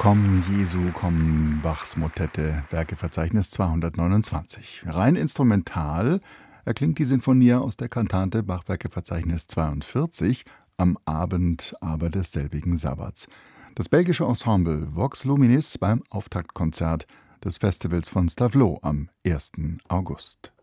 Komm, Jesu, komm, Bachs Motette, Werkeverzeichnis 229. Rein instrumental erklingt die Sinfonie aus der Kantate Bach-Werkeverzeichnis 42 am Abend aber desselbigen Sabbats. Das belgische Ensemble Vox Luminis beim Auftaktkonzert des Festivals von Stavelot am 1. August.